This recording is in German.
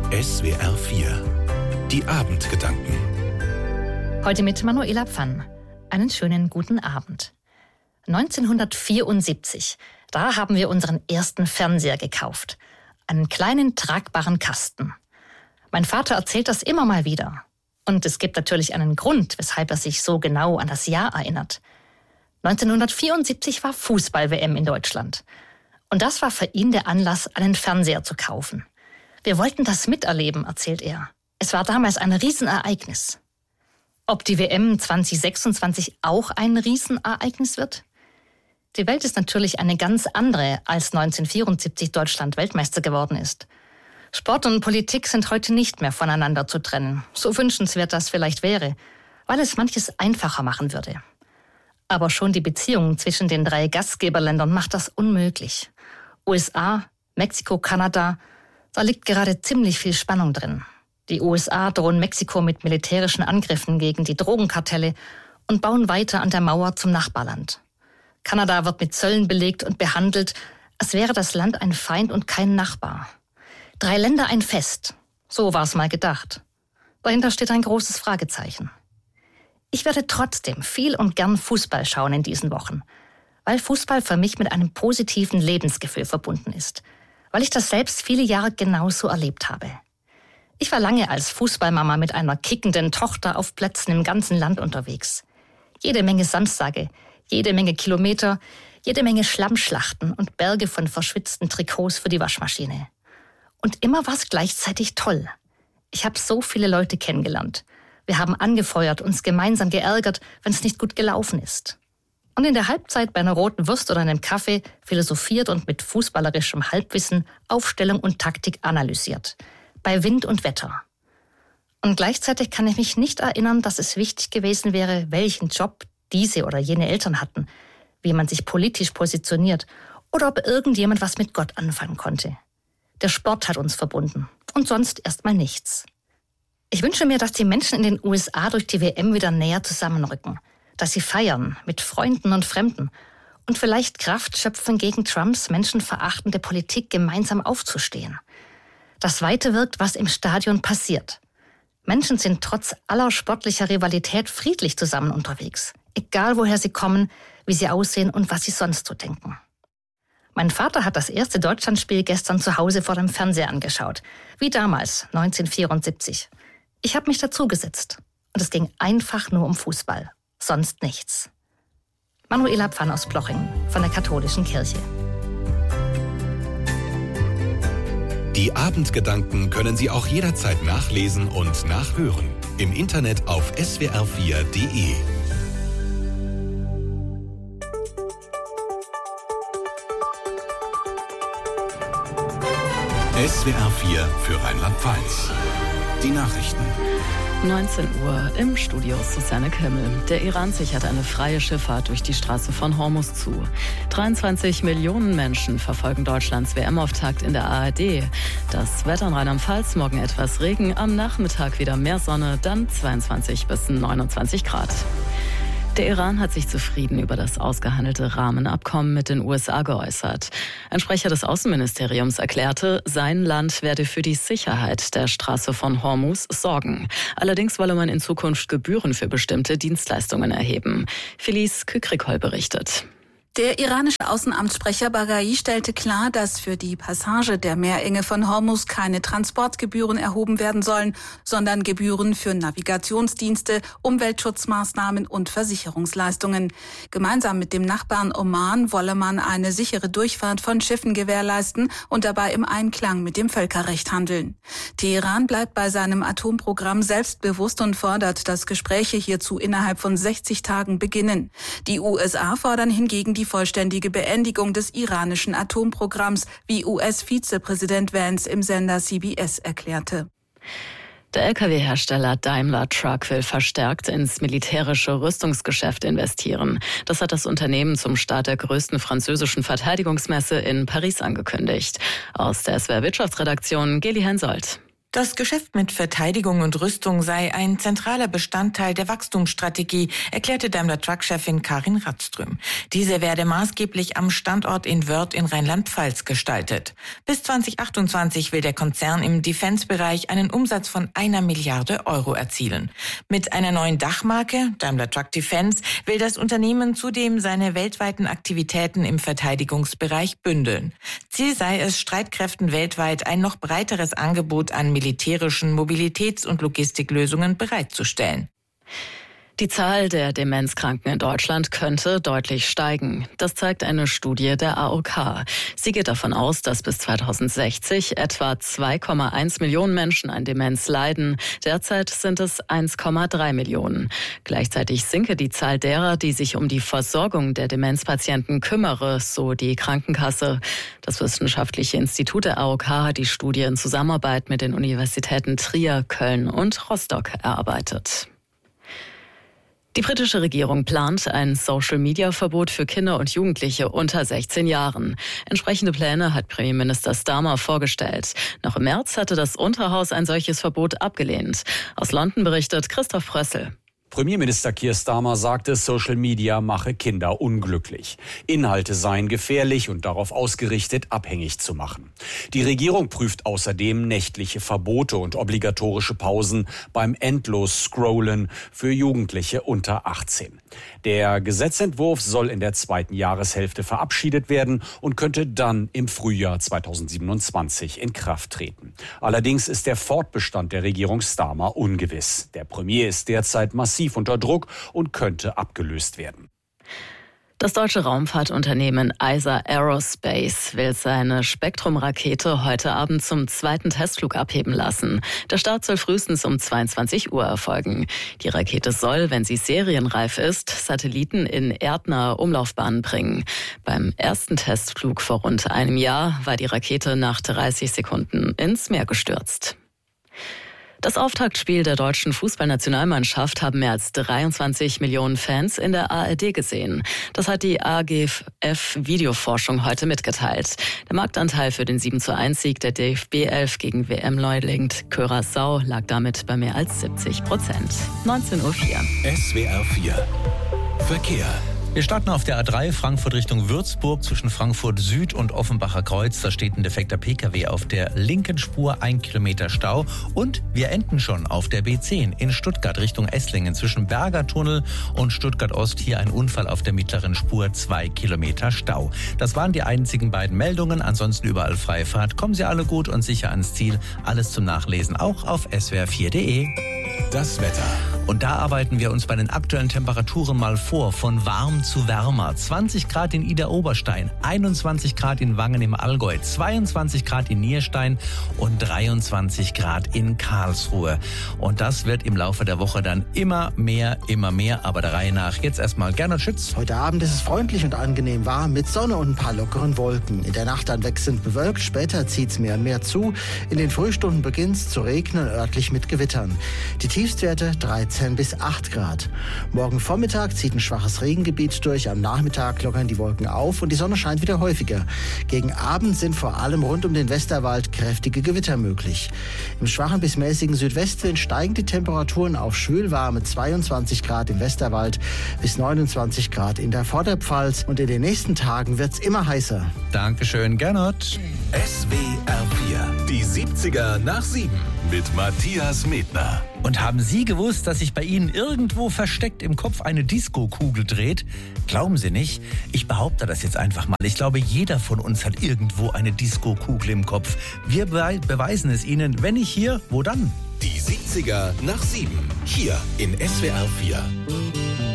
SWR 4. Die Abendgedanken. Heute mit Manuela Pfann. Einen schönen guten Abend. 1974, da haben wir unseren ersten Fernseher gekauft. Einen kleinen, tragbaren Kasten. Mein Vater erzählt das immer mal wieder. Und es gibt natürlich einen Grund, weshalb er sich so genau an das Jahr erinnert. 1974 war Fußball-WM in Deutschland. Und das war für ihn der Anlass, einen Fernseher zu kaufen. Wir wollten das miterleben, erzählt er. Es war damals ein Riesenereignis. Ob die WM 2026 auch ein Riesenereignis wird? Die Welt ist natürlich eine ganz andere, als 1974 Deutschland Weltmeister geworden ist. Sport und Politik sind heute nicht mehr voneinander zu trennen. So wünschenswert das vielleicht wäre, weil es manches einfacher machen würde. Aber schon die Beziehung zwischen den 3 Gastgeberländern macht das unmöglich. USA, Mexiko, Kanada, da liegt gerade ziemlich viel Spannung drin. Die USA drohen Mexiko mit militärischen Angriffen gegen die Drogenkartelle und bauen weiter an der Mauer zum Nachbarland. Kanada wird mit Zöllen belegt und behandelt, als wäre das Land ein Feind und kein Nachbar. 3 Länder ein Fest. So war es mal gedacht. Dahinter steht ein großes Fragezeichen. Ich werde trotzdem viel und gern Fußball schauen in diesen Wochen, weil Fußball für mich mit einem positiven Lebensgefühl verbunden ist, weil ich das selbst viele Jahre genauso erlebt habe. Ich war lange als Fußballmama mit einer kickenden Tochter auf Plätzen im ganzen Land unterwegs. Jede Menge Samstage, jede Menge Kilometer, jede Menge Schlammschlachten und Berge von verschwitzten Trikots für die Waschmaschine. Und immer war es gleichzeitig toll. Ich habe so viele Leute kennengelernt. Wir haben angefeuert, uns gemeinsam geärgert, wenn es nicht gut gelaufen ist. Und in der Halbzeit bei einer roten Wurst oder einem Kaffee philosophiert und mit fußballerischem Halbwissen Aufstellung und Taktik analysiert. Bei Wind und Wetter. Und gleichzeitig kann ich mich nicht erinnern, dass es wichtig gewesen wäre, welchen Job diese oder jene Eltern hatten, wie man sich politisch positioniert oder ob irgendjemand was mit Gott anfangen konnte. Der Sport hat uns verbunden und sonst erstmal nichts. Ich wünsche mir, dass die Menschen in den USA durch die WM wieder näher zusammenrücken, dass sie feiern mit Freunden und Fremden und vielleicht Kraft schöpfen, gegen Trumps menschenverachtende Politik gemeinsam aufzustehen. Dass weiterwirkt, was im Stadion passiert. Menschen sind trotz aller sportlicher Rivalität friedlich zusammen unterwegs, egal woher sie kommen, wie sie aussehen und was sie sonst so denken. Mein Vater hat das erste Deutschlandspiel gestern zu Hause vor dem Fernseher angeschaut, wie damals, 1974. Ich habe mich dazugesetzt und es ging einfach nur um Fußball, sonst nichts. Manuela Pfann aus Ploching von der Katholischen Kirche. Die Abendgedanken können Sie auch jederzeit nachlesen und nachhören. Im Internet auf swr4.de. SWR 4 für Rheinland-Pfalz. Die Nachrichten. 19 Uhr im Studio Susanne Kimmel. Der Iran sichert eine freie Schifffahrt durch die Straße von Hormuz zu. 23 Millionen Menschen verfolgen Deutschlands WM-Auftakt in der ARD. Das Wetter in Rheinland-Pfalz, morgen etwas Regen, am Nachmittag wieder mehr Sonne, dann 22 bis 29 Grad. Der Iran hat sich zufrieden über das ausgehandelte Rahmenabkommen mit den USA geäußert. Ein Sprecher des Außenministeriums erklärte, sein Land werde für die Sicherheit der Straße von Hormuz sorgen. Allerdings wolle man in Zukunft Gebühren für bestimmte Dienstleistungen erheben. Felice Kükrikol berichtet. Der iranische Außenamtssprecher Baghai stellte klar, dass für die Passage der Meerenge von Hormuz keine Transportgebühren erhoben werden sollen, sondern Gebühren für Navigationsdienste, Umweltschutzmaßnahmen und Versicherungsleistungen. Gemeinsam mit dem Nachbarn Oman wolle man eine sichere Durchfahrt von Schiffen gewährleisten und dabei im Einklang mit dem Völkerrecht handeln. Teheran bleibt bei seinem Atomprogramm selbstbewusst und fordert, dass Gespräche hierzu innerhalb von 60 Tagen beginnen. Die USA fordern hingegen die vollständige Beendigung des iranischen Atomprogramms, wie US-Vizepräsident Vance im Sender CBS erklärte. Der Lkw-Hersteller Daimler Truck will verstärkt ins militärische Rüstungsgeschäft investieren. Das hat das Unternehmen zum Start der größten französischen Verteidigungsmesse in Paris angekündigt. Aus der SWR Wirtschaftsredaktion Geli Hensoldt. Das Geschäft mit Verteidigung und Rüstung sei ein zentraler Bestandteil der Wachstumsstrategie, erklärte Daimler-Truck-Chefin Karin Radström. Diese werde maßgeblich am Standort in Wörth in Rheinland-Pfalz gestaltet. Bis 2028 will der Konzern im Defense-Bereich einen Umsatz von 1 Milliarde Euro erzielen. Mit einer neuen Dachmarke, Daimler Truck Defense, will das Unternehmen zudem seine weltweiten Aktivitäten im Verteidigungsbereich bündeln. Ziel sei es, Streitkräften weltweit ein noch breiteres Angebot an militärischen Mobilitäts- und Logistiklösungen bereitzustellen. Die Zahl der Demenzkranken in Deutschland könnte deutlich steigen. Das zeigt eine Studie der AOK. Sie geht davon aus, dass bis 2060 etwa 2,1 Millionen Menschen an Demenz leiden. Derzeit sind es 1,3 Millionen. Gleichzeitig sinke die Zahl derer, die sich um die Versorgung der Demenzpatienten kümmere, so die Krankenkasse. Das Wissenschaftliche Institut der AOK hat die Studie in Zusammenarbeit mit den Universitäten Trier, Köln und Rostock erarbeitet. Die britische Regierung plant ein Social-Media-Verbot für Kinder und Jugendliche unter 16 Jahren. Entsprechende Pläne hat Premierminister Starmer vorgestellt. Noch im März hatte das Unterhaus ein solches Verbot abgelehnt. Aus London berichtet Christoph Frössel. Premierminister Keir Starmer sagte, Social Media mache Kinder unglücklich. Inhalte seien gefährlich und darauf ausgerichtet, abhängig zu machen. Die Regierung prüft außerdem nächtliche Verbote und obligatorische Pausen beim Endlos-Scrollen für Jugendliche unter 18. Der Gesetzentwurf soll in der 2. Jahreshälfte verabschiedet werden und könnte dann im Frühjahr 2027 in Kraft treten. Allerdings ist der Fortbestand der Regierung Starmer ungewiss. Der Premier ist derzeit massiv unter Druck und könnte abgelöst werden. Das deutsche Raumfahrtunternehmen ESA Aerospace will seine Spektrum-Rakete heute Abend zum 2. Testflug abheben lassen. Der Start soll frühestens um 22 Uhr erfolgen. Die Rakete soll, wenn sie serienreif ist, Satelliten in erdnahe Umlaufbahnen bringen. Beim ersten Testflug vor rund einem Jahr war die Rakete nach 30 Sekunden ins Meer gestürzt. Das Auftaktspiel der deutschen Fußballnationalmannschaft haben mehr als 23 Millionen Fans in der ARD gesehen. Das hat die AGF Videoforschung heute mitgeteilt. Der Marktanteil für den 7:1-Sieg der DFB 11 gegen WM-Neuling Curaçao lag damit bei mehr als 70%. 19:04 Uhr. SWR 4 Verkehr. Wir starten auf der A3 Frankfurt Richtung Würzburg zwischen Frankfurt Süd und Offenbacher Kreuz. Da steht ein defekter Pkw auf der linken Spur, 1 Kilometer Stau. Und wir enden schon auf der B10 in Stuttgart Richtung Esslingen zwischen Berger Tunnel und Stuttgart Ost. Hier ein Unfall auf der mittleren Spur, 2 Kilometer Stau. Das waren die einzigen beiden Meldungen. Ansonsten überall freie Fahrt. Kommen Sie alle gut und sicher ans Ziel. Alles zum Nachlesen auch auf swr4.de. Das Wetter. Und da arbeiten wir uns bei den aktuellen Temperaturen mal vor, von warm zu wärmer. 20 Grad in Idar-Oberstein, 21 Grad in Wangen im Allgäu, 22 Grad in Nierstein und 23 Grad in Karlsruhe. Und das wird im Laufe der Woche dann immer mehr, aber der Reihe nach. Jetzt erstmal Gernot Schütz. Heute Abend ist es freundlich und angenehm warm mit Sonne und ein paar lockeren Wolken. In der Nacht dann wechselnd bewölkt, später zieht es mehr und mehr zu. In den Frühstunden beginnt es zu regnen, örtlich mit Gewittern. Die Tiefstwerte 13 bis 8 Grad. Morgen Vormittag zieht ein schwaches Regengebiet durch. Am Nachmittag lockern die Wolken auf und die Sonne scheint wieder häufiger. Gegen Abend sind vor allem rund um den Westerwald kräftige Gewitter möglich. Im schwachen bis mäßigen Südwestwind steigen die Temperaturen auf schwülwarme 22 Grad im Westerwald bis 29 Grad in der Vorderpfalz. Und in den nächsten Tagen wird es immer heißer. Dankeschön, Gernot. SWR 4. Die 70er nach 7 mit Matthias Medner. Und haben Sie gewusst, dass sich bei Ihnen irgendwo versteckt im Kopf eine Disco-Kugel dreht? Glauben Sie nicht? Ich behaupte das jetzt einfach mal. Ich glaube, jeder von uns hat irgendwo eine Disco-Kugel im Kopf. Wir beweisen es Ihnen. Wenn nicht hier, wo dann? Die 70er nach 7. Hier in SWR 4.